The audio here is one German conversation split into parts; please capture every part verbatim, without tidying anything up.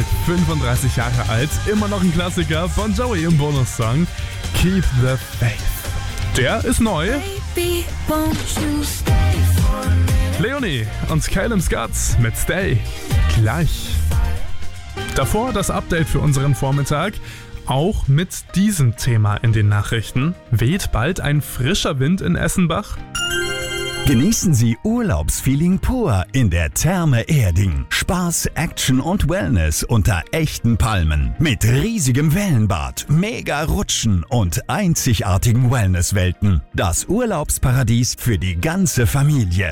fünfunddreißig Jahre alt, immer noch ein Klassiker. Bon Jovi im Bonussong Keep the Faith. Der ist neu. Baby, won't you stay for me? Leonie und Calum Scott mit Stay. Gleich. Davor das Update für unseren Vormittag. Auch mit diesem Thema in den Nachrichten. Weht bald ein frischer Wind in Essenbach? Genießen Sie Urlaubsfeeling pur in der Therme Erding. Spaß, Action und Wellness unter echten Palmen. Mit riesigem Wellenbad, mega Rutschen und einzigartigen Wellnesswelten. Das Urlaubsparadies für die ganze Familie.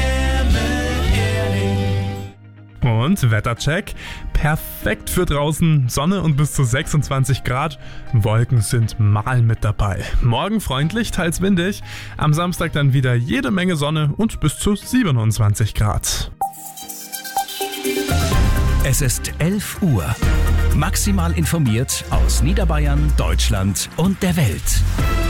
Und Wettercheck. Perfekt für draußen. Sonne und bis zu sechsundzwanzig Grad. Wolken sind mal mit dabei. Morgen freundlich, teils windig. Am Samstag dann wieder jede Menge Sonne und bis zu siebenundzwanzig Grad. Es ist elf Uhr. Maximal informiert aus Niederbayern, Deutschland und der Welt.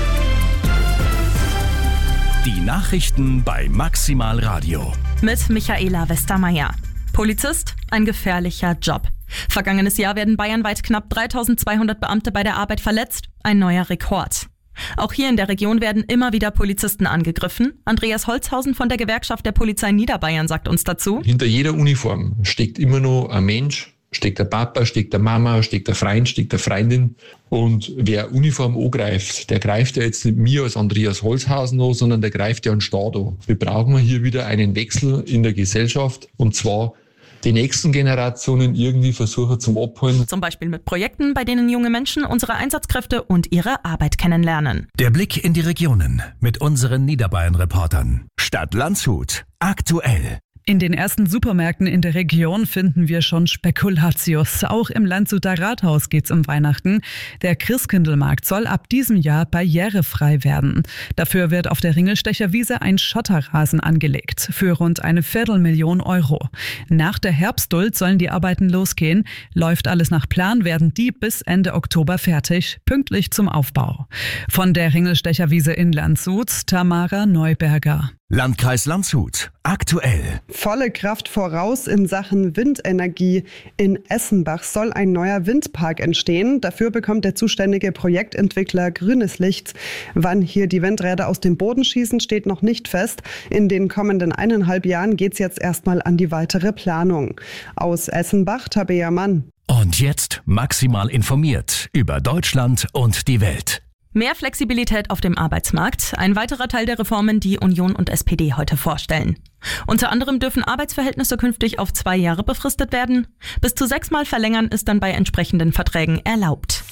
Die Nachrichten bei Maximal Radio. Mit Michaela Westermeier. Polizist, ein gefährlicher Job. Vergangenes Jahr werden bayernweit knapp dreitausendzweihundert Beamte bei der Arbeit verletzt. Ein neuer Rekord. Auch hier in der Region werden immer wieder Polizisten angegriffen. Andreas Holzhausen von der Gewerkschaft der Polizei Niederbayern sagt uns dazu: Hinter jeder Uniform steckt immer noch ein Mensch, steckt der Papa, steckt der Mama, steckt der Freund, steckt der Freundin. Und wer Uniform angreift, der greift ja jetzt nicht mir als Andreas Holzhausen an, sondern der greift ja einen Staat an. Wir brauchen hier wieder einen Wechsel in der Gesellschaft, und zwar die nächsten Generationen irgendwie versuchen zum Abholen. Zum Beispiel mit Projekten, bei denen junge Menschen unsere Einsatzkräfte und ihre Arbeit kennenlernen. Der Blick in die Regionen mit unseren Niederbayern-Reportern. Stadt Landshut. Aktuell. In den ersten Supermärkten in der Region finden wir schon Spekulatius. Auch im Landshuter Rathaus geht's um Weihnachten. Der Christkindlmarkt soll ab diesem Jahr barrierefrei werden. Dafür wird auf der Ringelstecher Wiese ein Schotterrasen angelegt. Für rund eine Viertelmillion Euro. Nach der Herbstduld sollen die Arbeiten losgehen. Läuft alles nach Plan, werden die bis Ende Oktober fertig, pünktlich zum Aufbau. Von der Ringelstecher Wiese in Landshut, Tamara Neuberger. Landkreis Landshut. Aktuell. Volle Kraft voraus in Sachen Windenergie. In Essenbach soll ein neuer Windpark entstehen. Dafür bekommt der zuständige Projektentwickler grünes Licht. Wann hier die Windräder aus dem Boden schießen, steht noch nicht fest. In den kommenden eineinhalb Jahren geht's jetzt erstmal an die weitere Planung. Aus Essenbach, Tabea Mann. Und jetzt maximal informiert über Deutschland und die Welt. Mehr Flexibilität auf dem Arbeitsmarkt, ein weiterer Teil der Reformen, die Union und S P D heute vorstellen. Unter anderem dürfen Arbeitsverhältnisse künftig auf zwei Jahre befristet werden. Bis zu sechsmal verlängern ist dann bei entsprechenden Verträgen erlaubt.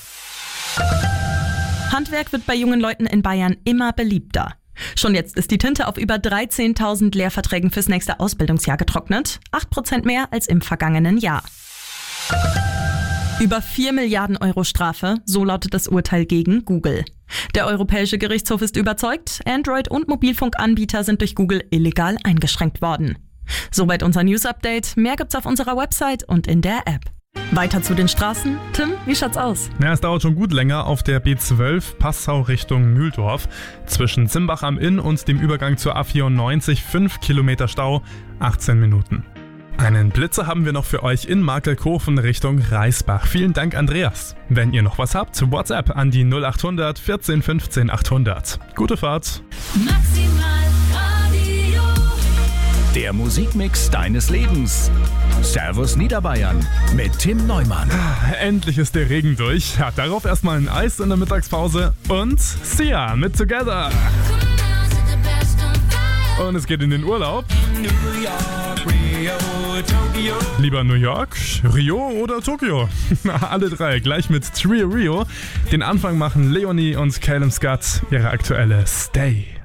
Handwerk wird bei jungen Leuten in Bayern immer beliebter. Schon jetzt ist die Tinte auf über dreizehntausend Lehrverträgen fürs nächste Ausbildungsjahr getrocknet. acht Prozent mehr als im vergangenen Jahr. Über vier Milliarden Euro Strafe, so lautet das Urteil gegen Google. Der Europäische Gerichtshof ist überzeugt, Android- und Mobilfunkanbieter sind durch Google illegal eingeschränkt worden. Soweit unser News-Update. Mehr gibt's auf unserer Website und in der App. Weiter zu den Straßen. Tim, wie schaut's aus? Ja, es dauert schon gut länger auf der B zwölf Passau Richtung Mühldorf. Zwischen Zimbach am Inn und dem Übergang zur A vierundneunzig fünf Kilometer Stau, achtzehn Minuten. Einen Blitzer haben wir noch für euch in Markelkofen Richtung Reisbach. Vielen Dank, Andreas. Wenn ihr noch was habt, WhatsApp an die null achthundert vierzehn fünfzehn achthundert. Gute Fahrt. Maximal Radio. Der Musikmix deines Lebens. Servus Niederbayern mit Tim Neumann. Endlich ist der Regen durch. Ja, darauf erstmal ein Eis in der Mittagspause und Sia mit Together. Und es geht in den Urlaub. Lieber New York, Rio oder Tokio? Alle drei gleich mit Trio Rio. Den Anfang machen Leonie und Calum Scott, ihre aktuelle Stay.